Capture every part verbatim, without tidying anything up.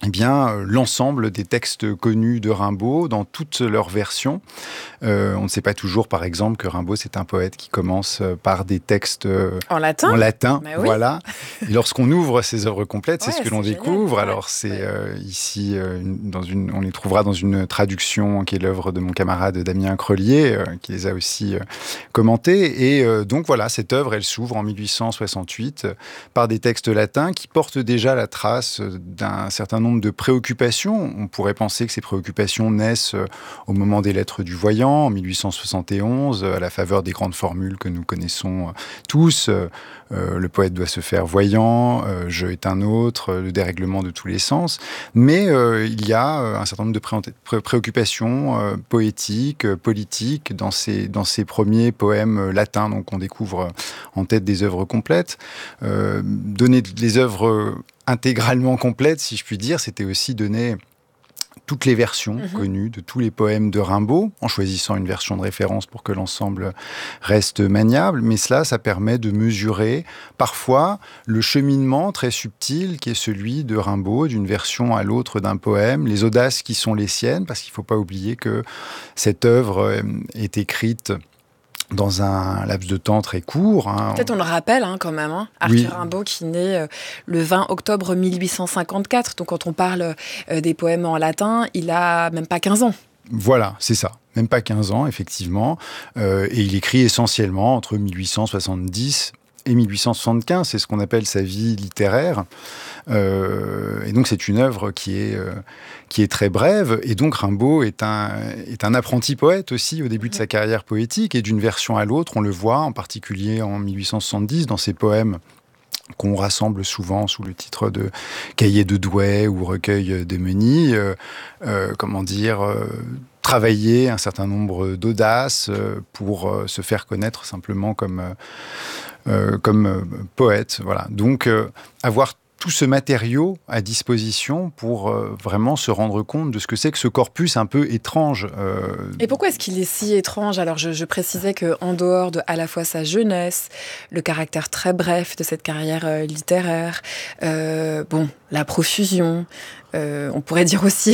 eh bien, euh, l'ensemble des textes connus de Rimbaud dans toutes leurs versions. Euh, on ne sait pas toujours, par exemple, que Rimbaud, c'est un poète qui commence par des textes euh, en latin. En latin, bah oui. voilà. Et lorsqu'on ouvre ses œuvres complètes, ouais, c'est ce que c'est l'on génial. découvre. Ouais, Alors, c'est ouais. euh, ici, euh, une, dans une, on les trouvera dans une traduction qui est l'œuvre de mon camarade Damien Crelier, euh, qui les a aussi euh, commentées. Et euh, donc, voilà, cette œuvre, elle s'ouvre en mille huit cent soixante-huit euh, par des textes latins qui portent déjà la trace d'un certain nombre de préoccupations. On pourrait penser que ces préoccupations naissent au moment des Lettres du Voyant, en mille huit cent soixante et onze, à la faveur des grandes formules que nous connaissons tous. Euh, le poète doit se faire voyant, euh, je est un autre, le dérèglement de tous les sens. Mais euh, il y a un certain nombre de pré- pré- préoccupations euh, poétiques, euh, politiques dans ces, dans ces premiers poèmes latins, donc on découvre en tête des œuvres complètes. Euh, donner les œuvres intégralement complète, si je puis dire, c'était aussi donner toutes les versions mmh. connues de tous les poèmes de Rimbaud, en choisissant une version de référence pour que l'ensemble reste maniable. Mais cela, ça permet de mesurer parfois le cheminement très subtil qui est celui de Rimbaud, d'une version à l'autre d'un poème, les audaces qui sont les siennes, parce qu'il ne faut pas oublier que cette œuvre est écrite dans un laps de temps très court. Hein. Peut-être on le rappelle hein, quand même, hein. Arthur oui. Rimbaud qui naît euh, le vingt octobre mille huit cent cinquante-quatre, donc quand on parle euh, des poèmes en latin, il a même pas quinze ans. Voilà, c'est ça. Même pas quinze ans, effectivement. Euh, et il écrit essentiellement entre mille huit cent soixante-dix et mille huit cent soixante-quinze. C'est ce qu'on appelle sa vie littéraire. Euh, et donc, c'est une œuvre qui est, euh, qui est très brève. Et donc, Rimbaud est un, est un apprenti poète aussi au début de sa carrière poétique. Et d'une version à l'autre, on le voit, en particulier en mille huit cent soixante-dix, dans ses poèmes qu'on rassemble souvent sous le titre de Cahiers de Douai ou Recueil de Menis, euh, euh, comment dire, euh, travailler un certain nombre d'audaces euh, pour euh, se faire connaître simplement comme, euh, comme euh, poète. Voilà. Donc, euh, avoir tout ce matériau à disposition pour euh, vraiment se rendre compte de ce que c'est que ce corpus un peu étrange. Euh... Et pourquoi est-ce qu'il est si étrange ? Alors, je, je précisais qu'en dehors de à la fois sa jeunesse, le caractère très bref de cette carrière euh, littéraire, euh, bon, la profusion, euh, on pourrait dire aussi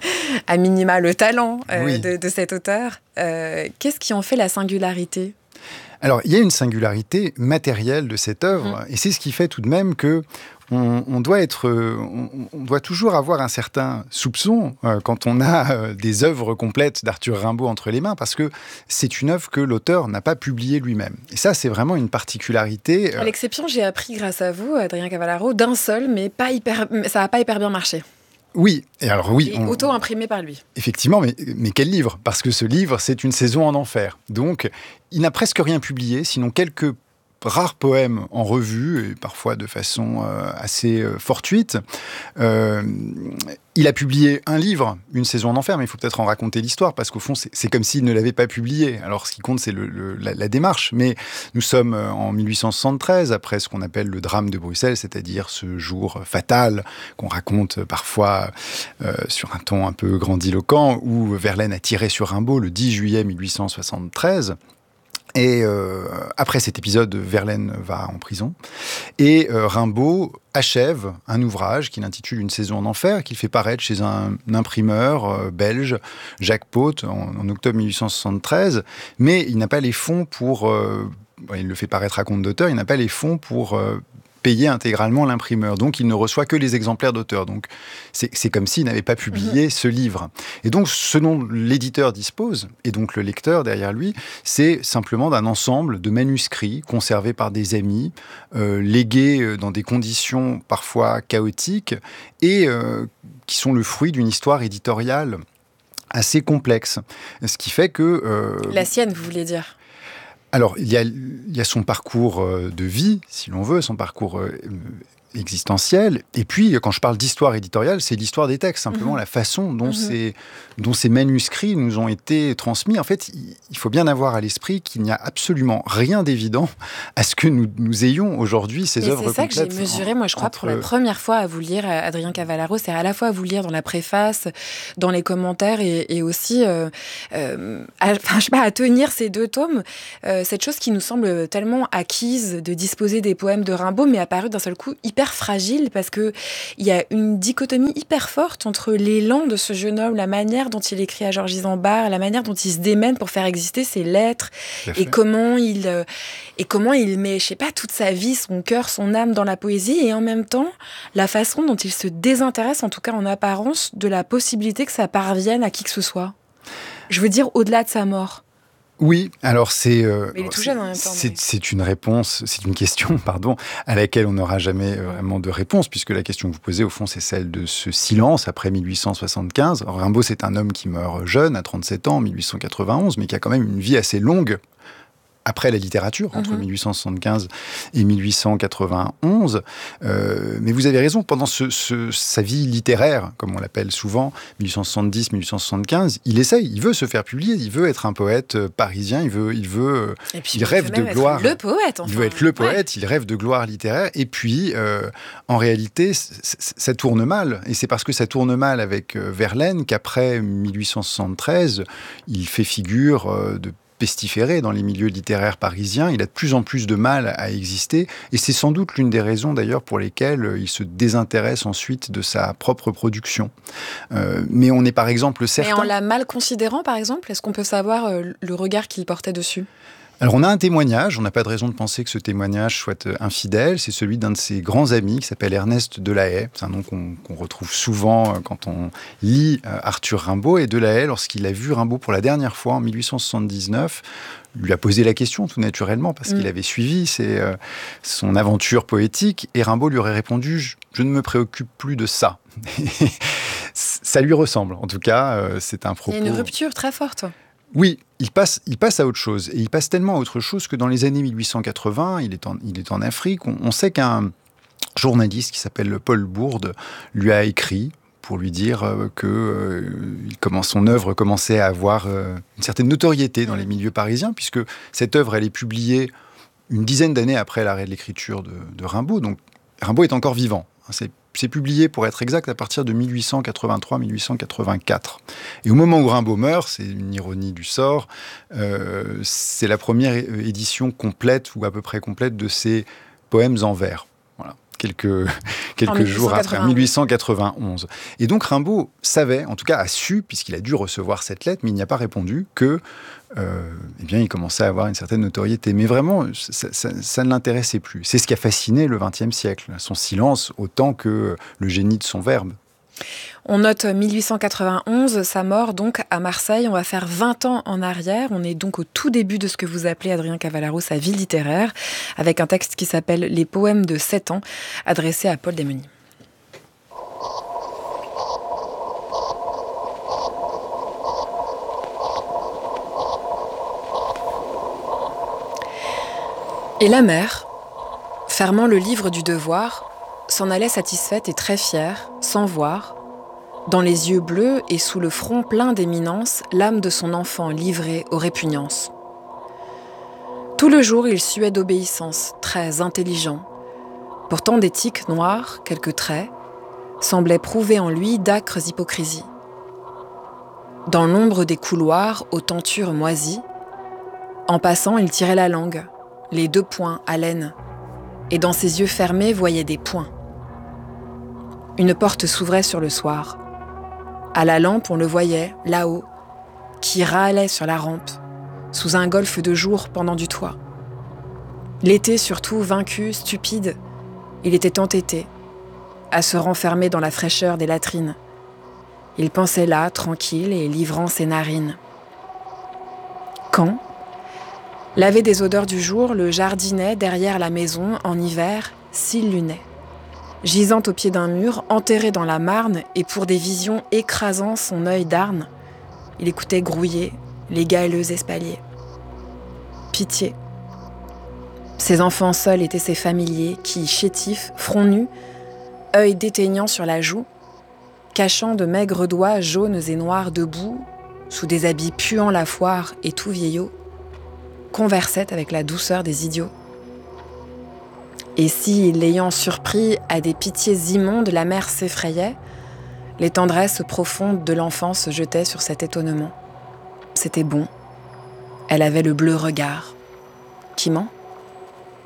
à minima le talent euh, oui. de, de cet auteur, euh, qu'est-ce qui en fait la singularité ? Alors, il y a une singularité matérielle de cette œuvre, mmh. et c'est ce qui fait tout de même que On, on, doit être, on, on doit toujours avoir un certain soupçon euh, quand on a euh, des œuvres complètes d'Arthur Rimbaud entre les mains, parce que c'est une œuvre que l'auteur n'a pas publiée lui-même. Et ça, c'est vraiment une particularité. Euh... À l'exception, j'ai appris grâce à vous, Adrien Cavallaro, d'un seul, mais pas hyper, ça n'a pas hyper bien marché. Oui, et alors oui. Et on... auto-imprimé par lui. Effectivement, mais, mais quel livre ? Parce que ce livre, c'est une saison en enfer. Donc, il n'a presque rien publié, sinon quelques rares poèmes en revue, et parfois de façon euh, assez euh, fortuite. Euh, il a publié un livre, Une saison en enfer, mais il faut peut-être en raconter l'histoire, parce qu'au fond, c'est, c'est comme s'il ne l'avait pas publié. Alors, ce qui compte, c'est le, le, la, la démarche. Mais nous sommes en mille huit cent soixante-treize, après ce qu'on appelle le drame de Bruxelles, c'est-à-dire ce jour fatal qu'on raconte parfois euh, sur un ton un peu grandiloquent, où Verlaine a tiré sur Rimbaud le dix juillet mille huit cent soixante-treize. Et euh, après cet épisode, Verlaine va en prison. Et euh, Rimbaud achève un ouvrage qu'il intitule Une saison en enfer, qu'il fait paraître chez un, un imprimeur euh, belge, Jacques Paute, en, en octobre mille huit cent soixante-treize. Mais il n'a pas les fonds pour... Euh, il le fait paraître à compte d'auteur, il n'a pas les fonds pour... Euh, payer intégralement l'imprimeur. Donc, il ne reçoit que les exemplaires d'auteur. Donc, c'est, c'est comme s'il n'avait pas publié mmh. ce livre. Et donc, ce dont l'éditeur dispose, et donc le lecteur derrière lui, c'est simplement d'un ensemble de manuscrits conservés par des amis, euh, légués dans des conditions parfois chaotiques, et euh, qui sont le fruit d'une histoire éditoriale assez complexe. Ce qui fait que... Euh, La sienne, vous voulez dire ? Alors, il y a, il y a son parcours de vie, si l'on veut, son parcours existentiel. Et puis, quand je parle d'histoire éditoriale, c'est l'histoire des textes, simplement mmh. la façon dont, mmh. ces, dont ces manuscrits nous ont été transmis. En fait, il faut bien avoir à l'esprit qu'il n'y a absolument rien d'évident à ce que nous, nous ayons aujourd'hui ces Mais œuvres complètes. C'est ça que j'ai mesuré, moi, je crois, entre... pour la première fois à vous lire, Adrien Cavallaro, c'est à la fois à vous lire dans la préface, dans les commentaires, et, et aussi euh, euh, à, enfin, je sais pas, à tenir ces deux tomes. Euh, cette chose qui nous semble tellement acquise de disposer des poèmes de Rimbaud, mais apparue d'un seul coup hyper hyper fragile parce que il y a une dichotomie hyper forte entre l'élan de ce jeune homme, la manière dont il écrit à Georges Isambard, la manière dont il se démène pour faire exister ses lettres et comment il euh, et comment il met, je sais pas, toute sa vie, son cœur, son âme dans la poésie et en même temps la façon dont il se désintéresse, en tout cas en apparence, de la possibilité que ça parvienne à qui que ce soit. Je veux dire au-delà de sa mort. Oui, alors c'est, euh, Mais il est tout jeune en même temps, c'est, mais... c'est une réponse, c'est une question, pardon, à laquelle on n'aura jamais vraiment de réponse, puisque la question que vous posez, au fond, c'est celle de ce silence après mille huit cent soixante-quinze. Alors, Rimbaud, c'est un homme qui meurt jeune, à trente-sept ans, en mille huit cent quatre-vingt-onze, mais qui a quand même une vie assez longue après la littérature, entre mmh. mille huit cent soixante-quinze et mille huit cent quatre-vingt-onze. Euh, mais vous avez raison, pendant ce, ce, sa vie littéraire, comme on l'appelle souvent, mille huit cent soixante-dix mille huit cent soixante-quinze, il essaye, il veut se faire publier, il veut être un poète parisien, il veut, il veut, et puis, il rêve de gloire. Le poète, enfin. Il veut être le poète, ouais. il rêve de gloire littéraire, et puis, euh, en réalité, c- c- ça tourne mal. Et c'est parce que ça tourne mal avec euh, Verlaine qu'après mille huit cent soixante-treize, il fait figure euh, de pestiféré dans les milieux littéraires parisiens. Il a de plus en plus de mal à exister. Et c'est sans doute l'une des raisons, d'ailleurs, pour lesquelles il se désintéresse ensuite de sa propre production. Euh, mais on est, par exemple, certain... Et en la mal considérant, par exemple, est-ce qu'on peut savoir euh, le regard qu'il portait dessus ? Alors, on a un témoignage, on n'a pas de raison de penser que ce témoignage soit infidèle, c'est celui d'un de ses grands amis qui s'appelle Ernest Delahaye. C'est un nom qu'on, qu'on retrouve souvent quand on lit Arthur Rimbaud. Et Delahaye, lorsqu'il a vu Rimbaud pour la dernière fois en mille huit cent soixante-dix-neuf, lui a posé la question tout naturellement, parce mmh. qu'il avait suivi ses, euh, son aventure poétique, et Rimbaud lui aurait répondu je, « Je ne me préoccupe plus de ça ». Ça lui ressemble, en tout cas, euh, c'est un propos... Il y a une rupture très forte. Oui, il passe, il passe à autre chose. Et il passe tellement à autre chose que dans les années mille huit cent quatre-vingts, il est en, il est en Afrique. On, on sait qu'un journaliste qui s'appelle Paul Bourde lui a écrit pour lui dire euh, que euh, il commence, son œuvre commençait à avoir euh, une certaine notoriété dans les milieux parisiens, puisque cette œuvre, elle est publiée une dizaine d'années après l'arrêt de l'écriture de, de Rimbaud. Donc Rimbaud est encore vivant. C'est C'est publié, pour être exact, à partir de mille huit cent quatre-vingt-trois mille huit cent quatre-vingt-quatre. Et au moment où Rimbaud meurt, c'est une ironie du sort, euh, c'est la première édition complète, ou à peu près complète, de ses poèmes en vers. Voilà. Quelques, quelques jours après, mille huit cent quatre-vingt-onze. Et donc Rimbaud savait, en tout cas a su, puisqu'il a dû recevoir cette lettre, mais il n'y a pas répondu, que euh, eh bien, il commençait à avoir une certaine notoriété. Mais vraiment, ça, ça, ça ne l'intéressait plus. C'est ce qui a fasciné le vingtième siècle, son silence autant que le génie de son verbe. On note mille huit cent quatre-vingt-onze, sa mort donc à Marseille. On va faire vingt ans en arrière. On est donc au tout début de ce que vous appelez, Adrien Cavallaro, sa vie littéraire, avec un texte qui s'appelle « Les poèmes de sept ans », adressé à Paul Desmeny. Et la mère, fermant le livre du devoir, s'en allait satisfaite et très fière, sans voir, dans les yeux bleus et sous le front plein d'éminence, l'âme de son enfant livrée aux répugnances. Tout le jour, il suait d'obéissance, très intelligent. Pourtant des tiques noires, quelques traits, semblaient prouver en lui d'âcres hypocrisies. Dans l'ombre des couloirs, aux tentures moisies, en passant, il tirait la langue, les deux poings à l'aine, et dans ses yeux fermés voyait des points. Une porte s'ouvrait sur le soir. À la lampe, on le voyait, là-haut, qui râlait sur la rampe, sous un golfe de jour pendant du toit. L'été surtout, vaincu, stupide, il était entêté, à se renfermer dans la fraîcheur des latrines. Il pensait là, tranquille et livrant ses narines. Quand, lavé des odeurs du jour, le jardinet derrière la maison, en hiver, s'illunait. Gisant au pied d'un mur, enterré dans la marne, et pour des visions écrasant son œil d'arne, il écoutait grouiller les galeux espaliers. Pitié. Ses enfants seuls étaient ses familiers qui, chétifs, front nu, œil déteignant sur la joue, cachant de maigres doigts jaunes et noirs debout, sous des habits puant la foire et tout vieillots, conversaient avec la douceur des idiots. Et si, l'ayant surpris à des pitiés immondes, la mère s'effrayait, les tendresses profondes de l'enfant se jetaient sur cet étonnement. C'était bon. Elle avait le bleu regard. Qui ment ?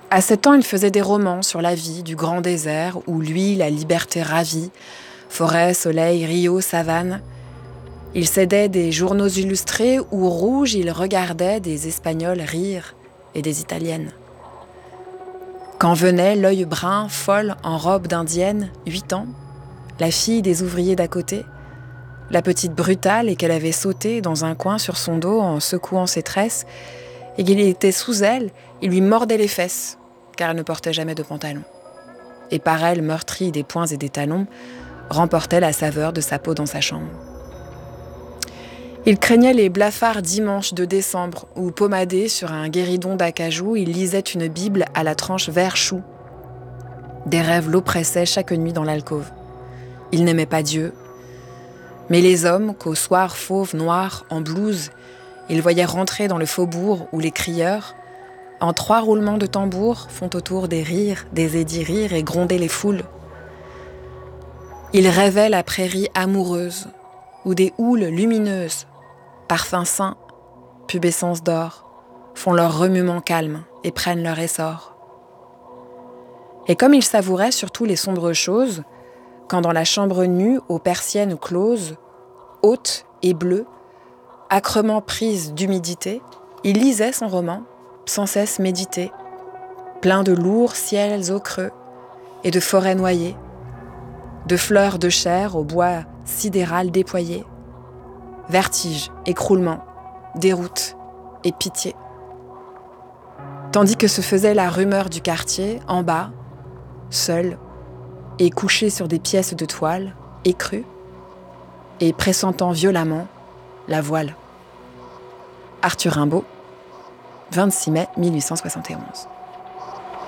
À sept ans, il faisait des romans sur la vie du grand désert où lui, la liberté ravie, forêt, soleil, rio, savane. Il cédait des journaux illustrés où rouge, il regardait des Espagnols rire et des Italiennes. Quand venait l'œil brun, folle, en robe d'indienne, huit ans, la fille des ouvriers d'à côté, la petite brutale et qu'elle avait sauté dans un coin sur son dos en secouant ses tresses, et qu'il était sous elle, il lui mordait les fesses, car elle ne portait jamais de pantalon. Et par elle, meurtrie des poings et des talons, remportait la saveur de sa peau dans sa chambre. Il craignait les blafards dimanches de décembre où, pommadé sur un guéridon d'acajou, il lisait une Bible à la tranche vert chou. Des rêves l'oppressaient chaque nuit dans l'alcôve. Il n'aimait pas Dieu, mais les hommes qu'au soir fauve noir en blouse, il voyait rentrer dans le faubourg où les crieurs, en trois roulements de tambour, font autour des rires, des édits rires et gronder les foules. Il rêvait la prairie amoureuse, où des houles lumineuses, parfums sains, pubescence d'or, font leur remuement calme et prennent leur essor. Et comme il savourait surtout les sombres choses, quand dans la chambre nue, aux persiennes closes, haute et bleue, âcrement prise d'humidité, il lisait son roman, sans cesse médité, plein de lourds ciels au creux et de forêts noyées, de fleurs de chair au bois sidéral déployé, vertige, écroulement, déroute et pitié. Tandis que se faisait la rumeur du quartier, en bas, seul, et couché sur des pièces de toile, écru, et pressentant violemment la voile. Arthur Rimbaud, vingt-six mai mille huit cent soixante et onze.